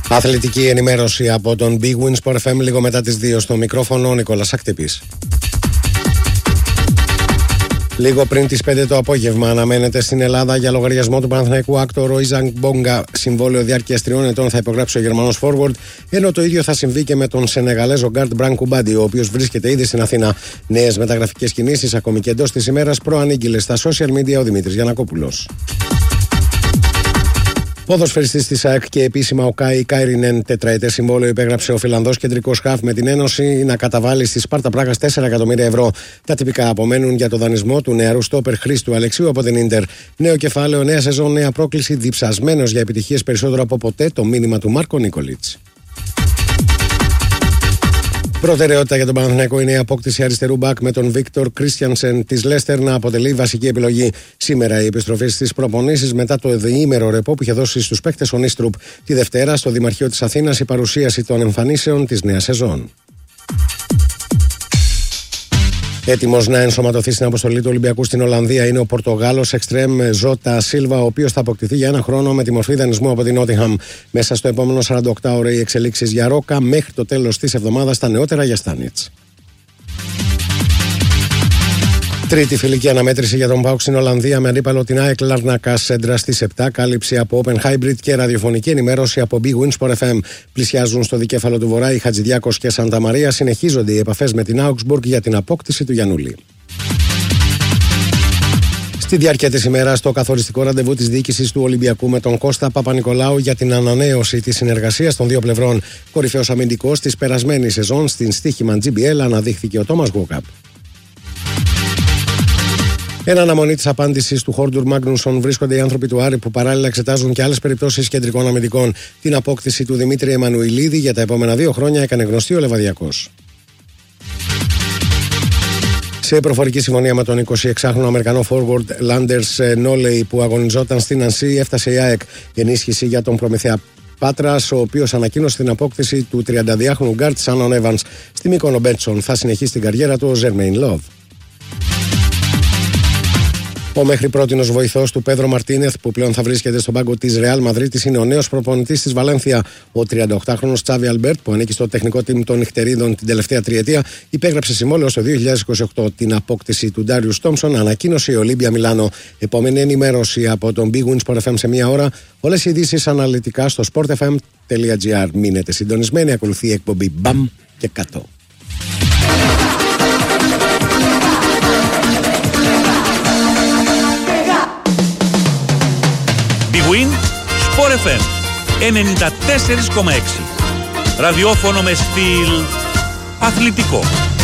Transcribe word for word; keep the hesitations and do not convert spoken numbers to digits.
Αθλητική ενημέρωση από τον Big Win Sport εφ εμ λίγο μετά τις δύο. Στο μικρόφωνο ο Νικόλας Ακτύπης. Λίγο πριν τις πέντε το απόγευμα αναμένεται στην Ελλάδα για λογαριασμό του Παναθηναϊκού άκτορο ο Ιζανγκ Μπόγκα. Συμβόλαιο διάρκειας τριών ετών θα υπογράψει ο Γερμανός forward, ενώ το ίδιο θα συμβεί και με τον Σενεγαλέζο γκάρντ Μπραν Κουμπάντι, ο οποίος βρίσκεται ήδη στην Αθήνα. Νέες μεταγραφικές κινήσεις, ακόμη και εντός της ημέρας, προανήγγειλε στα social media ο Δημήτρης Γιαννακόπουλος. Ποδοσφαιριστής της ΑΕΚ και επίσημα ο Κάι Κάιρινεν, τετραετές συμβόλαιο υπέγραψε ο Φιλανδός κεντρικός χαφ με την Ένωση να καταβάλει στη Σπάρτα Πράγας τέσσερα εκατομμύρια ευρώ. Τα τυπικά απομένουν για το δανεισμό του νεαρού στόπερ Χρήστου Αλεξίου από την Ίντερ. Νέο κεφάλαιο, νέα σεζόν, νέα πρόκληση, διψασμένος για επιτυχίες περισσότερο από ποτέ, το μήνυμα του Μάρκο Νίκολιτς. Προτεραιότητα για τον Παναθηναϊκό είναι η απόκτηση αριστερού μπακ με τον Βίκτορ Κρίστιανσεν της Λέστερ να αποτελεί βασική επιλογή. Σήμερα η επιστροφή στις προπονήσεις μετά το διήμερο ρεπό που είχε δώσει στους παίκτες ο Νίστρουπ. Τη Δευτέρα στο Δημαρχείο της Αθήνας η παρουσίαση των εμφανίσεων της νέας σεζόν. Έτοιμος να ενσωματωθεί στην αποστολή του Ολυμπιακού στην Ολλανδία είναι ο Πορτογάλος εξτρέμ Ζώτα Σίλβα, ο οποίος θα αποκτηθεί για ένα χρόνο με τη μορφή δανεισμού από την Νότιγχαμ. Μέσα στο επόμενο σαράντα οκτώ ώρο οι εξελίξεις για Ρόκα, μέχρι το τέλος της εβδομάδας τα νεότερα για Στάνιτς. Τρίτη φιλική αναμέτρηση για τον ΠΑΟΚ στην Ολλανδία με αντίπαλο την ΑΕΚ Λαρνακά Σέντρα στις επτά. Κάλυψη από Open Hybrid και ραδιοφωνική ενημέρωση από Big Win Sport εφ εμ. Πλησιάζουν στο δικέφαλο του Βορρά οι Χατζηδιάκος και Σαντα Μαρία. Συνεχίζονται οι επαφές με την Augsburg για την απόκτηση του Γιαννούλη. Στη διάρκεια της ημέρας, το καθοριστικό ραντεβού της διοίκησης του Ολυμπιακού με τον Κώστα Παπα-Νικολάου για την ανανέωση της συνεργασίας των δύο πλευρών. Κορυφαίος αμυντικός της περασμένης σεζόν στην στοίχημα τζι μπι ελ αναδείχθηκε ο Τόμας Γκόκαπ. Εν αναμονή της απάντησης του Χόρντουρ Μάγνουσον βρίσκονται οι άνθρωποι του Άρη που παράλληλα εξετάζουν και άλλες περιπτώσεις κεντρικών αμυντικών. Την απόκτηση του Δημήτρη Εμμανουηλίδη για τα επόμενα δύο χρόνια έκανε γνωστή ο Λεβαδιακός. Σε προφορική συμφωνία με τον εικοσιεξάχρονο Αμερικανό forward Λάντερς Νόλεϊ που αγωνιζόταν στην Ανσί, έφτασε η ΑΕΚ. Ενίσχυση για τον προμηθέα Πάτρας, ο οποίος ανακοίνωσε την απόκτηση του τριανταδυάχρονου γκάρτ Σάνον Έβανς. Στη Μύκονο Μπέτσον θα συνεχίσει την καριέρα του ο Ζερμέιν Λόβ. Ο μέχρι πρότινος βοηθός του Πέδρο Μαρτίνεθ, που πλέον θα βρίσκεται στον πάγκο της Ρεάλ Μαδρίτης, είναι ο νέος προπονητής της Βαλένθια. Ο τριανταοκτάχρονος Τσάβι Αλμπέρτ, που ανήκει στο τεχνικό team των νυχτερίδων την τελευταία τριετία, υπέγραψε συμβόλαιο στο δύο χιλιάδες είκοσι οκτώ. Την απόκτηση του Ντάριους Τόμσον ανακοίνωσε η Ολύμπια Μιλάνο. Επόμενη ενημέρωση από τον Big Win Sport εφ εμ σε μία ώρα. Όλες οι ειδήσεις αναλυτικά στο sport f m dot g r. Μείνετε συντονισμένοι, ακολουθεί η εκπομπή Μπαμ και Κατώ. Win Sport εφ εμ ενενήντα τέσσερα κόμμα έξι. Ραδιόφωνο με στυλ αθλητικό.